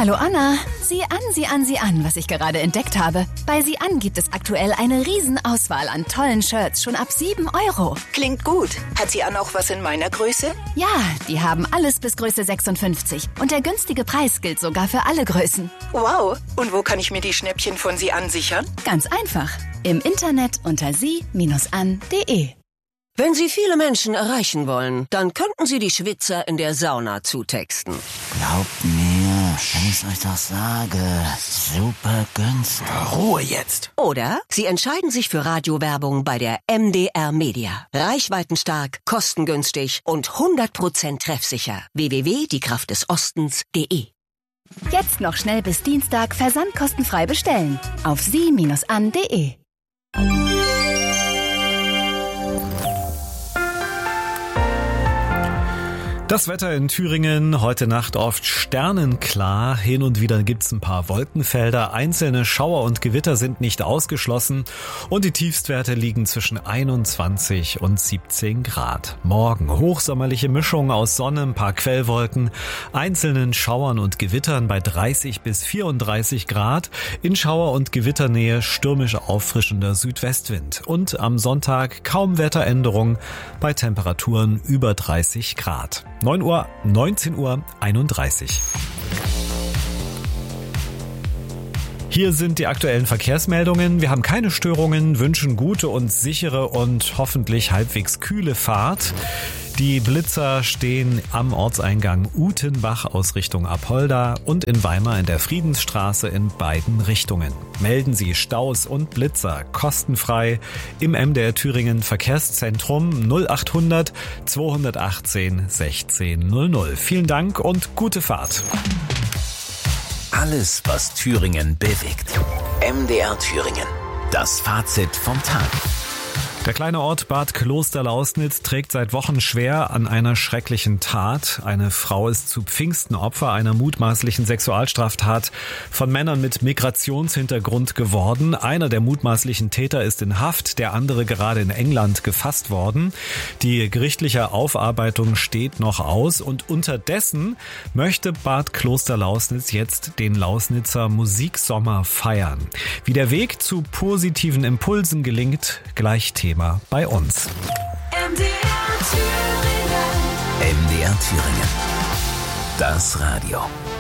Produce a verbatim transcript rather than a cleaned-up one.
Hallo Anna, sieh an, sieh an, sieh an, was ich gerade entdeckt habe. Bei sieh an gibt es aktuell eine Riesenauswahl an tollen Shirts, schon ab sieben Euro. Klingt gut. Hat sie auch was in meiner Größe? Ja, die haben alles bis Größe sechsundfünfzig. Und der günstige Preis gilt sogar für alle Größen. Wow. Und wo kann ich mir die Schnäppchen von sie an sichern? Ganz einfach. Im Internet unter sie Bindestrich an punkt de. Wenn Sie viele Menschen erreichen wollen, dann könnten Sie die Schwitzer in der Sauna zutexten. Glaubt mir, wenn ich euch das sage, super günstig. Ruhe jetzt. Oder Sie entscheiden sich für Radiowerbung bei der M D R Media. Reichweitenstark, kostengünstig und hundert Prozent treffsicher. w w w punkt die kraft des ostens punkt de. Jetzt noch schnell bis Dienstag versandkostenfrei bestellen. Auf sie Bindestrich an punkt de. Das Wetter in Thüringen, heute Nacht oft sternenklar, hin und wieder gibt's ein paar Wolkenfelder, einzelne Schauer und Gewitter sind nicht ausgeschlossen und die Tiefstwerte liegen zwischen einundzwanzig und siebzehn Grad. Morgen hochsommerliche Mischung aus Sonne, ein paar Quellwolken, einzelnen Schauern und Gewittern bei dreißig bis vierunddreißig Grad, in Schauer- und Gewitternähe stürmisch auffrischender Südwestwind und am Sonntag kaum Wetteränderung bei Temperaturen über dreißig Grad. neun Uhr, neunzehn Uhr einunddreißig. Hier sind die aktuellen Verkehrsmeldungen. Wir haben keine Störungen, wünschen gute und sichere und hoffentlich halbwegs kühle Fahrt. Die Blitzer stehen am Ortseingang Utenbach aus Richtung Apolda und in Weimar in der Friedensstraße in beiden Richtungen. Melden Sie Staus und Blitzer kostenfrei im M D R Thüringen Verkehrszentrum null achthundert zweihundertachtzehn sechzehn null null. Vielen Dank und gute Fahrt. Alles, was Thüringen bewegt. M D R Thüringen. Das Fazit vom Tag. Der kleine Ort Bad Klosterlausnitz trägt seit Wochen schwer an einer schrecklichen Tat. Eine Frau ist zu Pfingsten Opfer einer mutmaßlichen Sexualstraftat von Männern mit Migrationshintergrund geworden. Einer der mutmaßlichen Täter ist in Haft, der andere gerade in England gefasst worden. Die gerichtliche Aufarbeitung steht noch aus und unterdessen möchte Bad Klosterlausnitz jetzt den Lausnitzer Musiksommer feiern. Wie der Weg zu positiven Impulsen gelingt, gleich Thema bei uns. M D R Thüringen. M D R Thüringen. Das Radio.